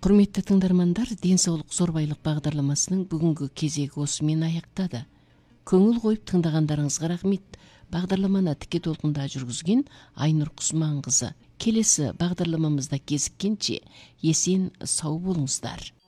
Құрметті тыңдармандар, денсаулық зор байлық бағдарламасының бүгінгі кезегі осымен аяқтады. Көңіл қойып тыңдағандарыңызға рахмет. Бағдарламаны тіке толқында жүргізген Айнұр Құсманқызы. Келесі бағдарламамызда кезіккенше есен сау болыңыздар.